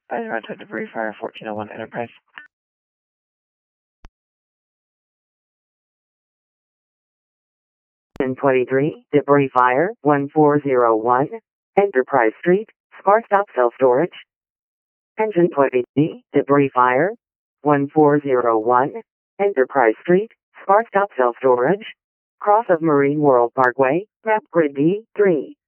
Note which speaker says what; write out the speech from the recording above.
Speaker 1: By the rental debris fire 1401 Enterprise.
Speaker 2: 1023, debris fire 1401, Enterprise Street, Spark Stop Self-Storage. Engine 20, debris fire 1401, Enterprise Street, Spark Stop Self-Storage. Cross of Marine World Parkway, map grid D3.